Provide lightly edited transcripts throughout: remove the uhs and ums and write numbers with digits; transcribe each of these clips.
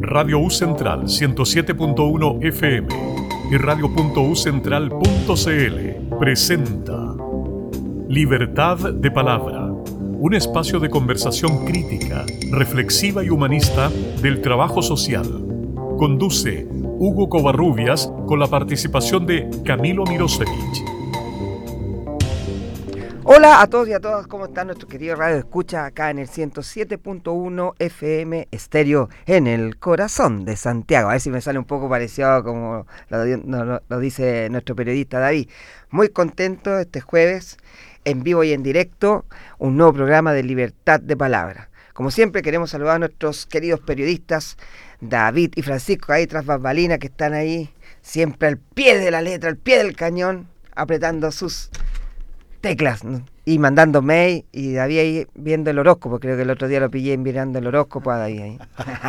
Radio U Central 107.1 FM y radio.ucentral.cl presenta Libertad de Palabra, un espacio de conversación crítica, reflexiva y humanista del trabajo social. Conduce Hugo Covarrubias con la participación de Camilo Mirosevich. Hola a todos y a todas, ¿cómo están nuestro querido Radio Escucha acá en el 107.1 FM estéreo en el corazón de Santiago? A ver si me sale un poco parecido como lo dice nuestro periodista David. Muy contento este jueves, en vivo y en directo, un nuevo programa de Libertad de Palabra. Como siempre queremos saludar a nuestros queridos periodistas David y Francisco ahí tras bambalinas, que están ahí siempre al pie de la letra, al pie del cañón, apretando sus teclas, ¿no? Y mandando mail, y David ahí viendo el horóscopo. Creo que el otro día lo pillé mirando el horóscopo a David ahí.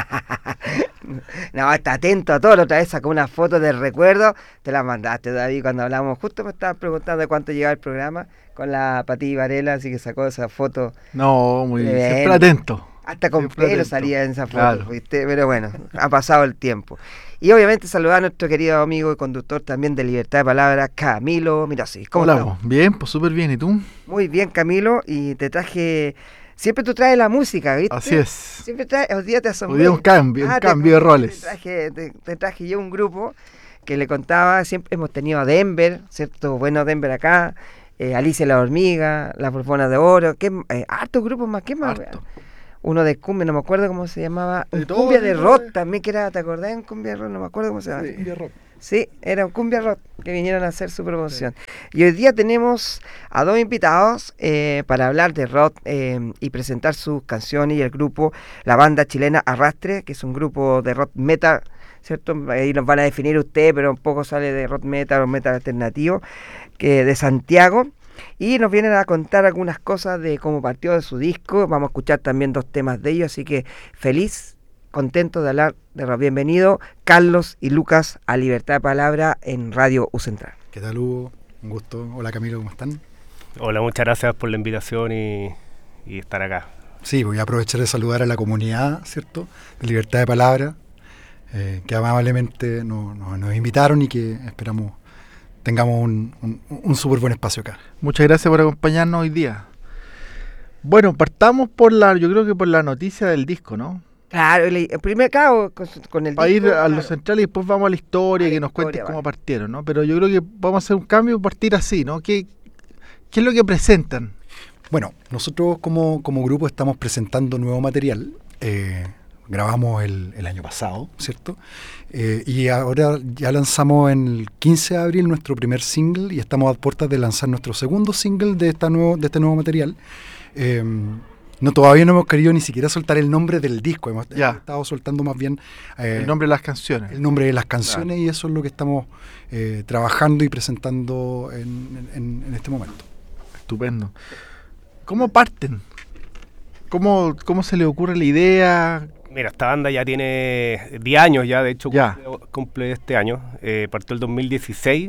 No, está atento a todo. La otra vez sacó una foto del recuerdo. Te la mandaste, David, cuando hablamos. Justo me estabas preguntando de cuánto llegaba el programa con la Pati Varela, así que sacó esa foto. No, muy bien, siempre atento. Hasta con siempre pelo atento. Salía en esa foto, Claro. ¿viste? Pero bueno, ha pasado el tiempo. Y obviamente saludar a nuestro querido amigo y conductor también de Libertad de Palabra, Camilo Mirosevich. ¿Cómo Hola, estás? bien, pues súper bien, ¿y tú? Muy bien, Camilo, y te traje... Siempre tú traes la música, ¿viste? Así es. Siempre traes... Hoy día te asombré. Hoy día un cambio de roles. Te traje yo un grupo que le contaba, siempre hemos tenido a Denver, ¿cierto? Bueno, Denver acá, Alicia la Hormiga, La Forfona de Oro, hartos grupos más, ¿qué más? Harto. Uno de cumbia, no me acuerdo cómo se llamaba. De Un todo cumbia de tipo, rock también, que era, ¿te acordás? Un cumbia de rock, no me acuerdo cómo se llama. Sí, de rock. Sí, era un cumbia rock que vinieron a hacer su promoción. Sí. Y hoy día tenemos a dos invitados para hablar de rock y presentar sus canciones y el grupo, la banda chilena Arrastre, que es un grupo de rock metal, ¿cierto? Ahí nos van a definir ustedes, pero un poco sale de rock metal o metal alternativo, que de Santiago. Y nos vienen a contar algunas cosas de cómo partió de su disco. Vamos a escuchar también dos temas de ellos, así que feliz, contento de hablar de rock. Bienvenido Carlos y Lucas a Libertad de Palabra en Radio U Central. ¿Qué tal, Hugo? Un gusto. Hola, Camilo, ¿cómo están? Hola, muchas gracias por la invitación y estar acá. Sí, voy a aprovechar de saludar a la comunidad, ¿cierto?, de Libertad de Palabra, que amablemente nos invitaron y que esperamos tengamos un súper buen espacio acá. Muchas gracias por acompañarnos hoy día. Bueno, partamos yo creo que por la noticia del disco, ¿no? Claro, el primer cabo con el Para disco, ir a claro. Lo central y después vamos a la historia, que nos cuentes cómo partieron, ¿no? Pero yo creo que vamos a hacer un cambio y partir así, ¿no? ¿Qué es lo que presentan? Bueno, nosotros como grupo estamos presentando nuevo material. Grabamos el año pasado, ¿cierto? Y ahora ya lanzamos el 15 de abril nuestro primer single y estamos a puertas de lanzar nuestro segundo single de este nuevo material. Todavía no hemos querido ni siquiera soltar el nombre del disco, hemos estado soltando más bien el nombre de las canciones. El nombre de las canciones, claro. Y eso es lo que estamos trabajando y presentando en este momento. Estupendo. ¿Cómo parten? ¿Cómo se le ocurre la idea? Mira, esta banda ya tiene 10 años ya, de hecho cumple este año. Partió el 2016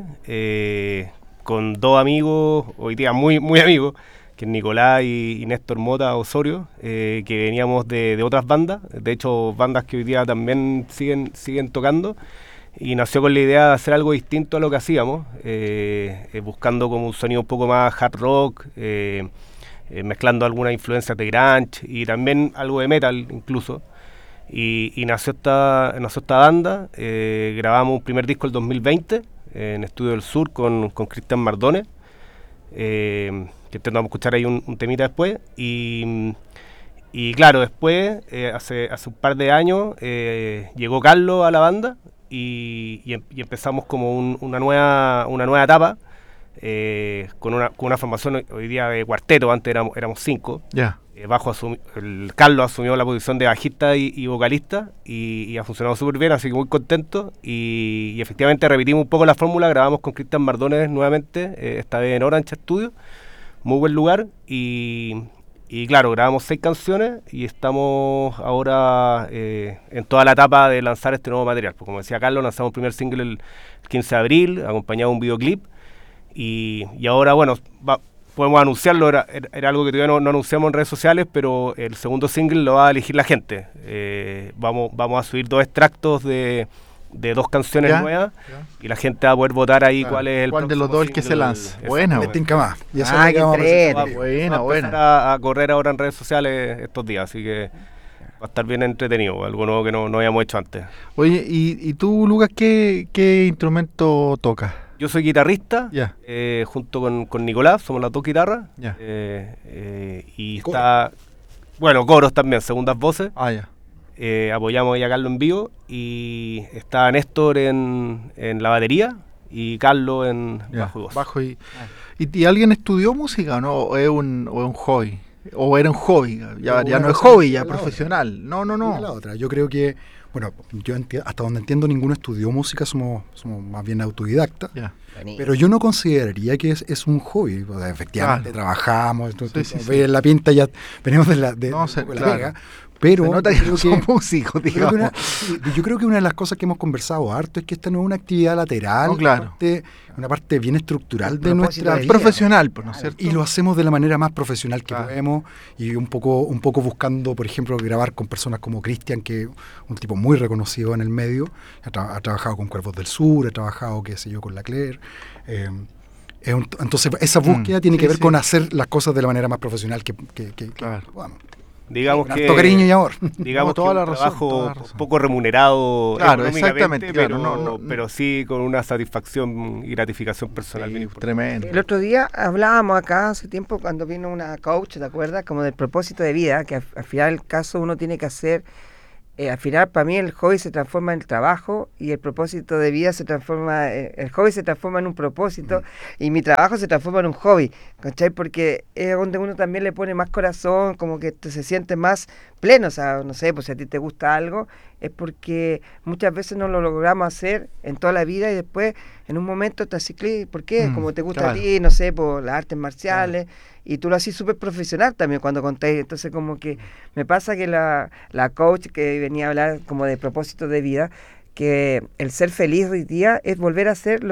con dos amigos, hoy día muy, muy amigos, que es Nicolás y Néstor Mota Osorio, que veníamos de otras bandas, de hecho bandas que hoy día también siguen tocando, y nació con la idea de hacer algo distinto a lo que hacíamos, buscando como un sonido un poco más hard rock, mezclando algunas influencias de grunge y también algo de metal incluso. Y nació esta banda, grabamos un primer disco el 2020 en Estudio del Sur con Cristian Mardones, que intentamos escuchar ahí un temita después, y claro, después, hace un par de años, llegó Carlos a la banda y empezamos como una nueva etapa, con una formación hoy día de cuarteto. Antes éramos 5. Ya. Carlos asumió la posición de bajista y vocalista y ha funcionado súper bien, así que muy contento, y efectivamente repetimos un poco la fórmula. Grabamos con Cristian Mardones nuevamente, esta vez en Orange Studio, muy buen lugar, y claro, grabamos 6 canciones y estamos ahora en toda la etapa de lanzar este nuevo material. Pues como decía Carlos, lanzamos el primer single el 15 de abril, acompañado de un videoclip, y ahora bueno, podemos anunciarlo, era algo que todavía no anunciamos en redes sociales, pero el segundo single lo va a elegir la gente. Vamos a subir 2 extractos de 2 canciones nuevas y la gente va a poder votar ahí cuál es el cuál de los dos el que se lanza. Buena, me tinca más. Qué buena. A correr ahora en redes sociales estos días, así que va a estar bien entretenido, algo nuevo que no habíamos hecho antes. Oye, ¿y tú, Lucas, qué instrumento tocas? Yo soy guitarrista, junto con Nicolás, somos las 2 guitarras, y está, bueno, coros también, segundas voces. Apoyamos ahí a Carlos en vivo, y está Néstor en la batería y Carlos en bajo y voz. ¿Y alguien estudió música o no? ¿O es un hobby? ¿O era un hobby? Ya no es hobby, ya profesional. No. La otra. Yo creo que, bueno, hasta donde entiendo, ninguno estudió música, somos más bien autodidactas. Pero yo no consideraría que es un hobby. Pues, efectivamente, trabajamos, ves la pinta, ya venimos de la pega. Pero yo creo que una de las cosas que hemos conversado harto es que esta no es una actividad lateral, una parte bien estructural de nuestra vida. Profesional, ¿no es cierto? Y lo hacemos de la manera más profesional que podemos, y un poco buscando, por ejemplo, grabar con personas como Cristian, que es un tipo muy reconocido en el medio, ha trabajado con Cuervos del Sur, ha trabajado, qué sé yo, con la Claire. Entonces esa búsqueda tiene que ver con hacer las cosas de la manera más profesional que vamos. Digamos que cariño y amor. Digamos que un trabajo poco remunerado, exactamente, pero sí con una satisfacción y gratificación personal. Tremendo. El otro día hablábamos acá hace tiempo cuando vino una coach, ¿te acuerdas? Como del propósito de vida, que al final del caso uno tiene que hacer. Al final, para mí, el hobby se transforma en el trabajo, y el propósito de vida el hobby se transforma en un propósito, y mi trabajo se transforma en un hobby, ¿cachai? Porque es donde uno también le pone más corazón, como que se siente más pleno. O sea, no sé, pues si a ti te gusta algo, es porque muchas veces no lo logramos hacer en toda la vida, y después en un momento te hace clic. ¿Por qué? Como te gusta a ti, no sé, por las artes marciales, y tú lo haces súper profesional también cuando contáis. Entonces, como que me pasa que la coach que venía a hablar como de propósito de vida, que el ser feliz hoy día es volver a ser lo